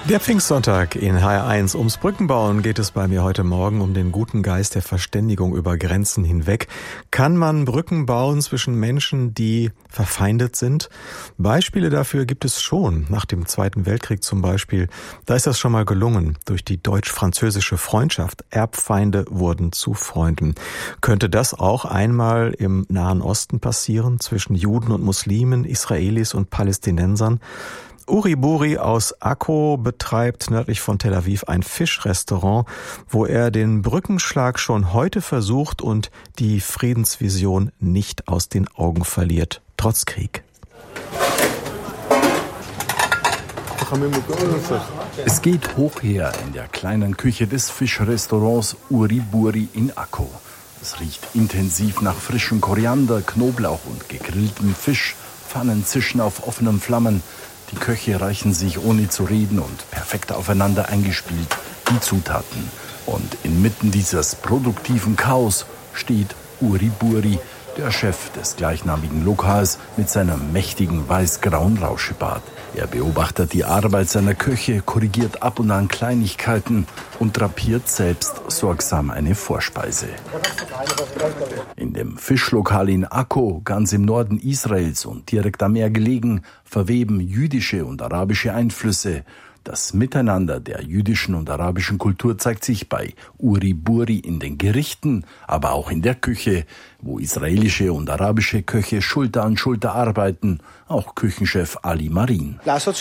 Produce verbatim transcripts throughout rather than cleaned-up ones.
Der Pfingstsonntag in H R eins. Ums Brückenbauen geht es bei mir heute Morgen, um den guten Geist der Verständigung über Grenzen hinweg. Kann man Brücken bauen zwischen Menschen, die verfeindet sind? Beispiele dafür gibt es schon. Nach dem Zweiten Weltkrieg zum Beispiel. Da ist das schon mal gelungen. Durch die deutsch-französische Freundschaft. Erbfeinde wurden zu Freunden. Könnte das auch einmal im Nahen Osten passieren? Zwischen Juden und Muslimen, Israelis und Palästinensern? Uri Buri aus Akko betreibt nördlich von Tel Aviv ein Fischrestaurant, wo er den Brückenschlag schon heute versucht und die Friedensvision nicht aus den Augen verliert, trotz Krieg. Es geht hoch her in der kleinen Küche des Fischrestaurants Uri Buri in Akko. Es riecht intensiv nach frischem Koriander, Knoblauch und gegrilltem Fisch. Pfannen zischen auf offenen Flammen. Die Köche reichen sich ohne zu reden und perfekt aufeinander eingespielt die Zutaten. Und inmitten dieses produktiven Chaos steht Uri Buri, der Chef des gleichnamigen Lokals mit seinem mächtigen weiß-grauen Rauschebart. Er beobachtet die Arbeit seiner Köche, korrigiert ab und an Kleinigkeiten und drapiert selbst sorgsam eine Vorspeise. In dem Fischlokal in Akko, ganz im Norden Israels und direkt am Meer gelegen, verweben jüdische und arabische Einflüsse. Das Miteinander der jüdischen und arabischen Kultur zeigt sich bei Uri Buri in den Gerichten, aber auch in der Küche, wo israelische und arabische Köche Schulter an Schulter arbeiten, auch Küchenchef Ali Marin.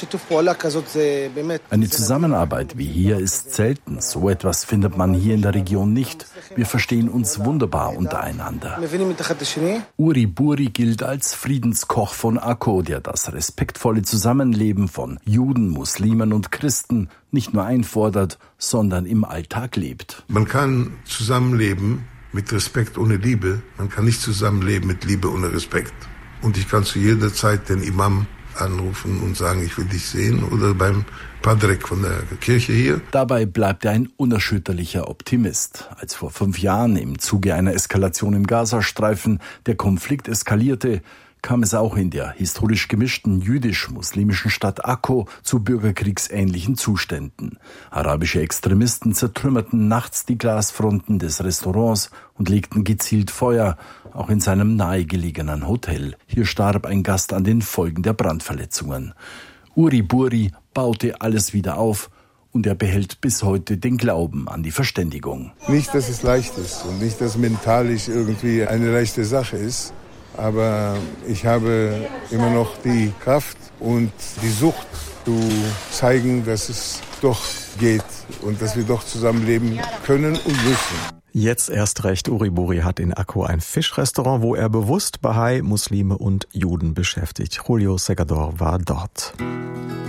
Eine Zusammenarbeit wie hier ist selten. So etwas findet man hier in der Region nicht. Wir verstehen uns wunderbar untereinander. Uri Buri gilt als Friedenskoch von Akko, der das respektvolle Zusammenleben von Juden, Muslimen und Christen nicht nur einfordert, sondern im Alltag lebt. Man kann zusammenleben mit Respekt ohne Liebe. Man kann nicht zusammenleben mit Liebe ohne Respekt. Und ich kann zu jeder Zeit den Imam anrufen und sagen, ich will dich sehen, oder beim Padrek von der Kirche hier. Dabei bleibt er ein unerschütterlicher Optimist. Als vor fünf Jahren im Zuge einer Eskalation im Gazastreifen der Konflikt eskalierte, kam es auch in der historisch gemischten jüdisch-muslimischen Stadt Akko zu bürgerkriegsähnlichen Zuständen. Arabische Extremisten zertrümmerten nachts die Glasfronten des Restaurants und legten gezielt Feuer, auch in seinem nahegelegenen Hotel. Hier starb ein Gast an den Folgen der Brandverletzungen. Uri Buri baute alles wieder auf und er behält bis heute den Glauben an die Verständigung. Nicht, dass es leicht ist und nicht, dass mentalisch irgendwie eine leichte Sache ist. Aber ich habe immer noch die Kraft und die Sucht zu zeigen, dass es doch geht und dass wir doch zusammenleben können und müssen. Jetzt erst recht. Uri Buri hat in Akko ein Fischrestaurant, wo er bewusst Bahai, Muslime und Juden beschäftigt. Julio Segador war dort.